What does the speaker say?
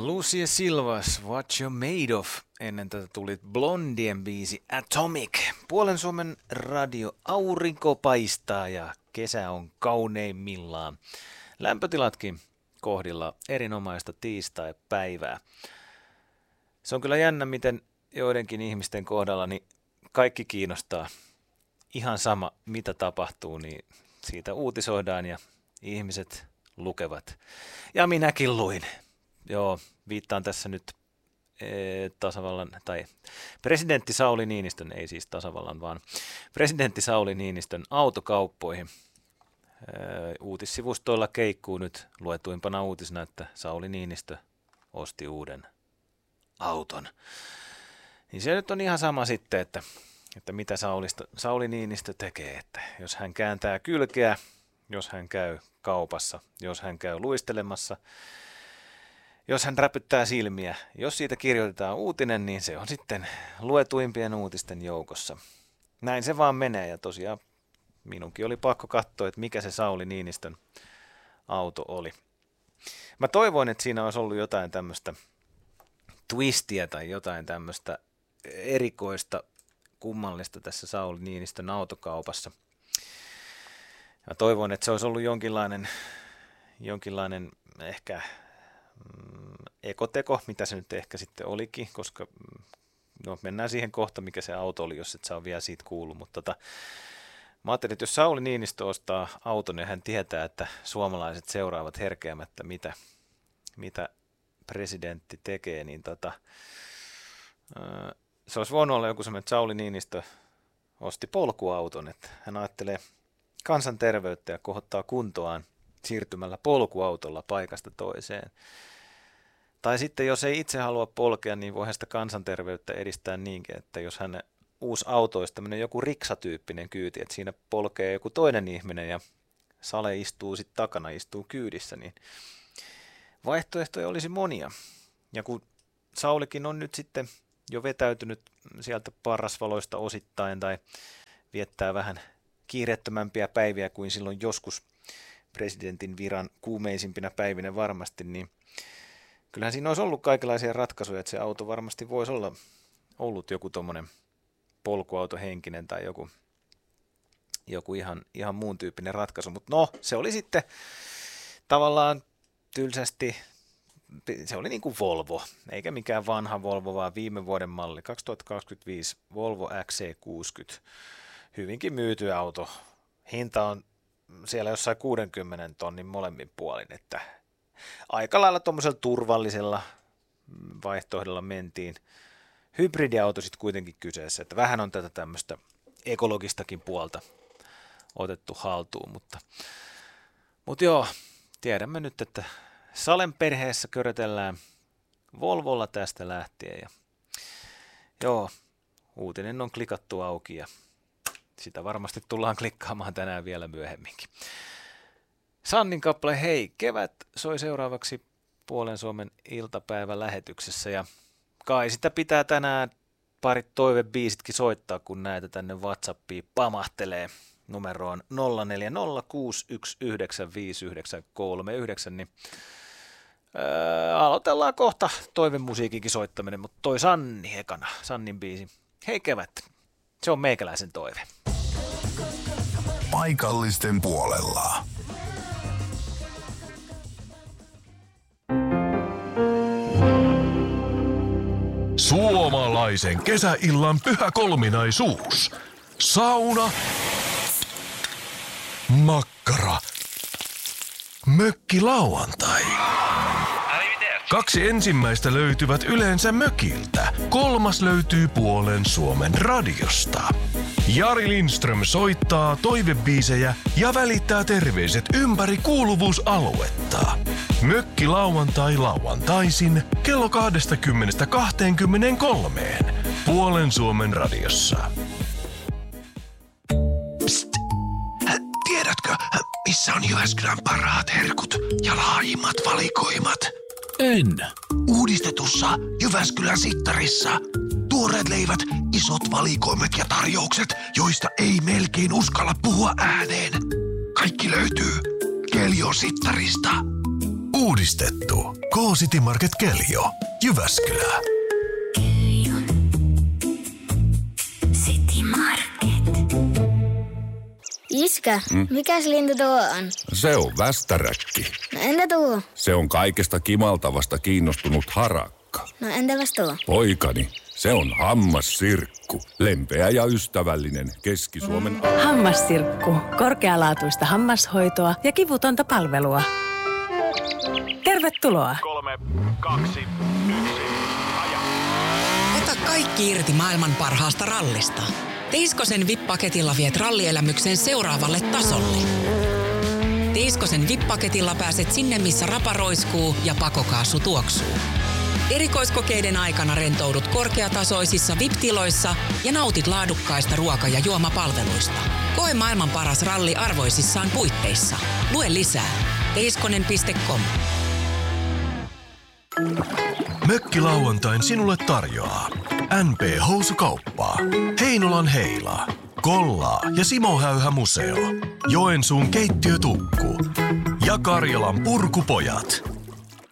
Lucia Silvas, What You're Made Of. Ennen tätä tuli Blondien biisi Atomic. Puolen Suomen radio, aurinko paistaa ja kesä on kauneimmillaan. Lämpötilatkin kohdilla erinomaista tiistai-päivää. Se on kyllä jännä, miten joidenkin ihmisten kohdalla niin kaikki kiinnostaa. Ihan sama, mitä tapahtuu, niin siitä uutisoidaan ja ihmiset lukevat. Ja minäkin luin. Joo, viittaan tässä nyt tasavallan, tai presidentti Sauli Niinistön, ei siis tasavallan, vaan presidentti Sauli Niinistön autokauppoihin. Uutissivustoilla keikkuu nyt luetuimpana uutisena, että Sauli Niinistö osti uuden auton. Niin se nyt on ihan sama sitten, että mitä Sauli Niinistö tekee, että jos hän kääntää kylkeä, jos hän käy kaupassa, jos hän käy luistelemassa, jos hän räpyttää silmiä, jos siitä kirjoitetaan uutinen, niin se on sitten luetuimpien uutisten joukossa. Näin se vaan menee ja tosiaan minunkin oli pakko katsoa, että mikä se Sauli Niinistön auto oli. Mä toivoin, että siinä olisi ollut jotain tämmöistä twistiä tai jotain tämmöistä erikoista, kummallista tässä Sauli Niinistön autokaupassa. Mä toivoin, että se olisi ollut jonkinlainen ehkä ekoteko, mitä se nyt ehkä sitten olikin, koska no, mennään siihen kohta, mikä se auto oli, jos et sä ole vielä siitä kuullut, mutta mä ajattelin, että jos Sauli Niinistö ostaa auton ja hän tietää, että suomalaiset seuraavat herkeämättä, mitä presidentti tekee, niin se olisi voinut olla joku semmoinen, että Sauli Niinistö osti polkuauton, että hän ajattelee kansanterveyttä ja kohottaa kuntoaan siirtymällä polkuautolla paikasta toiseen. Tai sitten jos ei itse halua polkea, niin voihan sitä kansanterveyttä edistää niinkin, että jos hän uusi auto olisi tämmöinen joku riksatyyppinen kyyti, että siinä polkee joku toinen ihminen ja Sale istuu sitten takana, istuu kyydissä, niin vaihtoehtoja olisi monia. Ja kun Saulikin on nyt sitten jo vetäytynyt sieltä parrasvaloista osittain tai viettää vähän kiireettömämpiä päiviä kuin silloin joskus presidentin viran kuumeisimpina päivinä varmasti, niin kyllähän siinä olisi ollut kaikenlaisia ratkaisuja, että se auto varmasti voisi olla ollut joku tommonen polkuautohenkinen tai joku ihan muun tyyppinen ratkaisu, mutta no, se oli sitten tavallaan tylsästi, se oli niin kuin Volvo, eikä mikään vanha Volvo, vaan viime vuoden malli, 2025 Volvo XC60, hyvinkin myyty auto, hinta on siellä jossain 60 tonnin molemmin puolin, että aika lailla tuommoisella turvallisella vaihtoehdolla mentiin. Hybridiauto sitten kuitenkin kyseessä, että vähän on tätä tämmöistä ekologistakin puolta otettu haltuun, mutta joo, tiedämme nyt, että Salen perheessä körötellään Volvolla tästä lähtien ja joo, uutinen on klikattu auki ja sitä varmasti tullaan klikkaamaan tänään vielä myöhemminkin. Sannin kappale Hei, kevät soi seuraavaksi Puolen Suomen iltapäivälähetyksessä ja kai sitä pitää tänään parit toivebiisitkin soittaa, kun näitä tänne WhatsAppiin pamahtelee numeroon 0406195939, niin aloitellaan kohta toivemusiikinkin soittaminen, mutta toi Sanni ekana, Sannin biisi Hei kevät, se on meikäläisen toive. Paikallisten puolella. Suomalaisen kesäillan pyhä kolminaisuus. Sauna, makkara, mökkilauantai. 2 ensimmäistä löytyvät yleensä mökiltä. 3. löytyy Puolen Suomen radiosta. Jari Lindström soittaa toivebiisejä ja välittää terveiset ympäri kuuluvuusaluetta. Mökkilauantai lauantaisin kello 20:23 Puolen Suomen radiossa. Psst! Tiedätkö, missä on Jyväskylän parhaat herkut ja laajimmat valikoimat? En. Uudistetussa Jyväskylän Sittarissa. Tuoreet leivät, isot valikoimat ja tarjoukset, joista ei melkein uskalla puhua ääneen. Kaikki löytyy Kelion Sittarista. Uudistettu. K-City Market Keljo. Jyväskylä. Keljo. City Market. Iskä, mikäs lintu tuo on? Se on västäräkki. No entä tuo? Se on kaikesta kimaltavasta kiinnostunut harakka. No entäpäs tuo? Poikani, se on hammassirkku. Lempeä ja ystävällinen Keski-Suomen... Hammassirkku. Korkealaatuista hammashoitoa ja kivutonta palvelua. Tervetuloa. 3, 2, 1, aja. Ota kaikki irti maailman parhaasta rallista. Teiskosen VIP-paketilla viet rallielämyksen seuraavalle tasolle. Teiskosen VIP-paketilla pääset sinne, missä rapa roiskuu ja pakokaasu tuoksuu. Erikoiskokeiden aikana rentoudut korkeatasoisissa VIP-tiloissa ja nautit laadukkaista ruoka- ja juomapalveluista. Koe maailman paras ralli arvoisissaan puitteissa. Lue lisää. teiskonen.com. Mökkilauantain sinulle tarjoaa NP Housukauppaa, Heinolan Heila, Kollaa ja Simo Häyhä Museo, Joensuun keittiötukku ja Karjalan Purkupojat.